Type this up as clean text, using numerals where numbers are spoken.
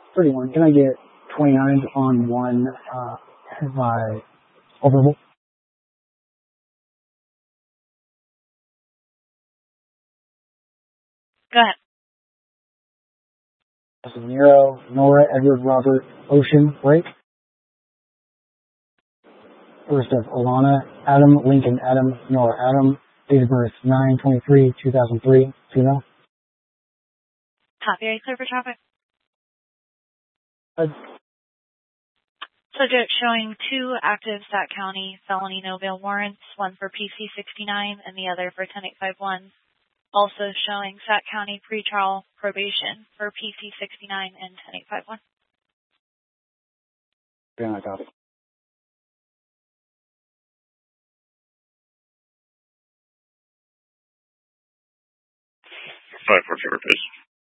31. Can I get 29s on one by overable? Go ahead. This is Nero, Nora, Edward, Robert, Ocean, Blake. First of Alana, Adam, Lincoln, Adam, Nora, Adam. Date of birth 9/23/2003. Female. Copy. Are you clear for traffic? Good. Subject showing 2 active Sac County felony no bail warrants, one for PC 69 and the other for 10851. Also showing Sac County pretrial probation for PC 69 and 10851. Yeah, I got it. 5 for please.